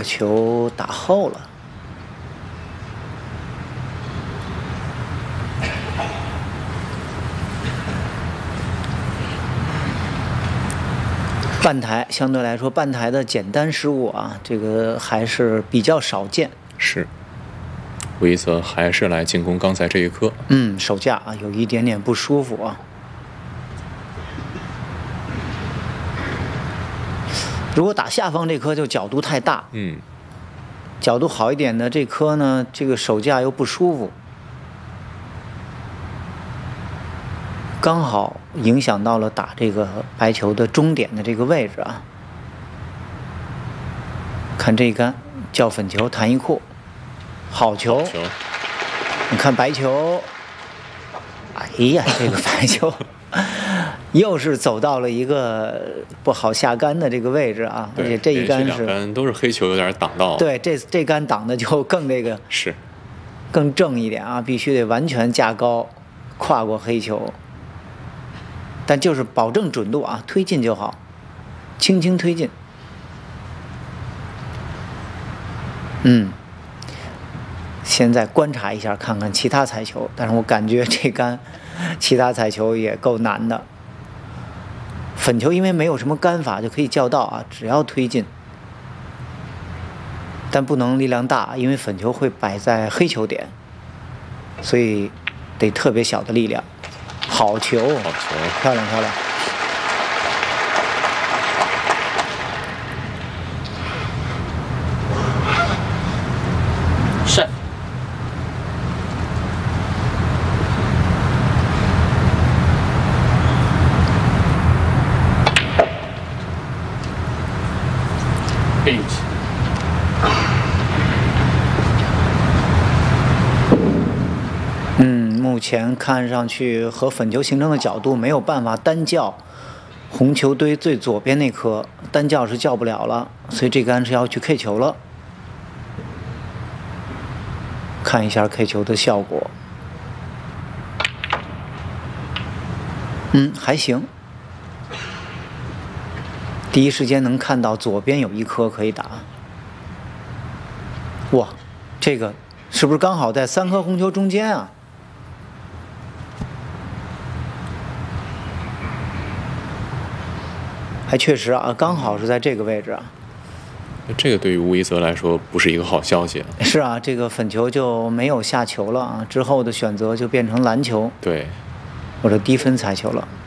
个球打后了。半台相对来说，半台的简单失误啊，这个还是比较少见。 是，乌伊泽还是来进攻刚才这一颗。 手架啊有一点点不舒服啊。如果打下方这颗就角度太大，角度好一点的这颗呢，这个手架又不舒服，刚好影响到了打这个白球的终点的这个位置啊。看这一杆叫粉球弹一库，好球！你看白球，哎呀，这个白球又是走到了一个不好下杆的这个位置啊，而且这一杆是杆都是黑球，有点挡到。 对，这杆挡的就更这个是更正一点啊，必须得完全架高，跨过黑球。但就是保证准度啊，推进就好，轻轻推进。现在观察一下，看看其他彩球，但是我感觉这杆其他彩球也够难的。粉球因为没有什么杆法就可以叫到啊，只要推进，但不能力量大，因为粉球会摆在黑球点，所以得特别小的力量。好球，漂亮漂亮。 是。 目前看上去和粉球形成的角度没有办法单叫红球堆最左边那颗，单叫是叫不了了，所以这杆是要去 K 球了。看一下 K 球的效果，还行。第一时间能看到左边有一颗可以打。哇，这个是不是刚好在3颗红球中间啊？还确实啊，刚好是在这个位置啊。 这个对于乌伊泽来说不是一个好消息。 是啊，这个粉球就没有下球了啊，之后的选择就变成篮球， 对， 或者低分彩球了。